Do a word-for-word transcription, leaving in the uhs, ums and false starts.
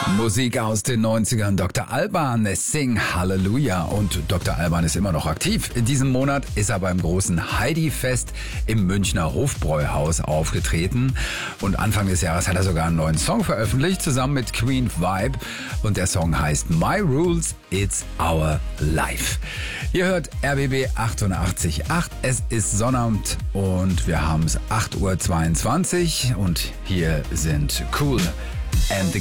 Musik aus den neunzigern. Doktor Alban, Sing Halleluja. Und Doktor Alban ist immer noch aktiv. In diesem Monat ist er beim großen Heidi-Fest im Münchner Hofbräuhaus aufgetreten. Und Anfang des Jahres hat er sogar einen neuen Song veröffentlicht, zusammen mit Queen Vibe. Und der Song heißt My Rules, It's Our Life. Ihr hört R B B achtundachtzig Komma acht. Es ist Sonnabend und wir haben es acht Uhr zweiundzwanzig. Und hier sind Cool and the